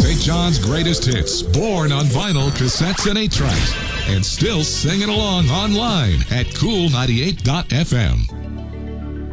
St. John's greatest hits, born on vinyl, cassettes, and 8-tracks, and still singing along online at Cool98.fm.